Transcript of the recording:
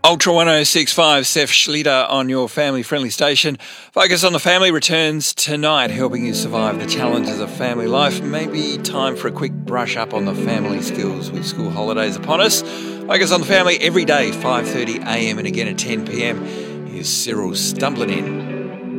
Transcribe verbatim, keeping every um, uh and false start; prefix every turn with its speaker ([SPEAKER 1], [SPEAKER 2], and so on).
[SPEAKER 1] Ultra one oh six point five, Seth Schlieder on your family-friendly station. Focus on the Family returns tonight, helping you survive the challenges of family life. Maybe time for a quick brush up on the family skills with school holidays upon us. Focus on the Family every day, five thirty a m and again at ten p m. Here's Cyril stumbling in.